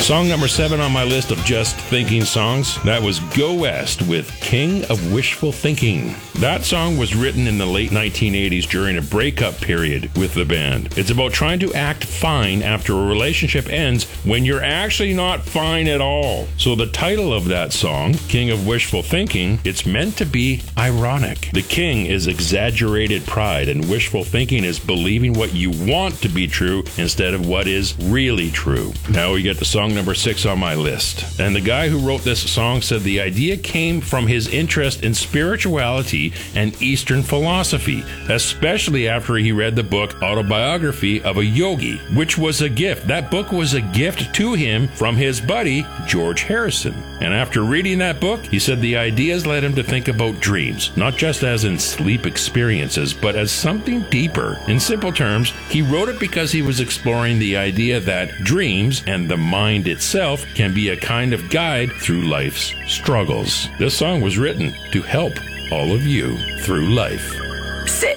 Song number 7 on my list of just thinking songs, that was Go West with King of Wishful Thinking. That song was written in the late 1980s during a breakup period with the band. It's about trying to act fine after a relationship ends when you're actually not fine at all. So the title of that song, King of Wishful Thinking, it's meant to be ironic. The king is exaggerated pride, and wishful thinking is believing what you want to be true instead of what is really true. Now we get to song number 6 on my list. And the guy who wrote this song said the idea came from his interest in spirituality and Eastern philosophy, especially after he read the book Autobiography of a Yogi, which was a gift. That book was a gift to him from his buddy, George Harrison. And after reading that book, he said the ideas led him to think about dreams, not just as in sleep experiences, but as something deeper. In simple terms, he wrote it because he was exploring the idea that dreams and the mind itself can be a kind of guide through life's struggles. This song was written to help all of you through life. Sit.